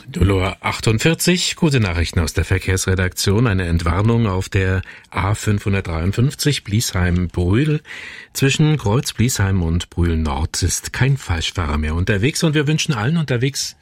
Dolor 48, gute Nachrichten aus der Verkehrsredaktion. Eine Entwarnung auf der A553 Bliesheim-Brühl. Zwischen Kreuz Bliesheim und Brühl Nord ist kein Falschfahrer mehr unterwegs und wir wünschen allen unterwegs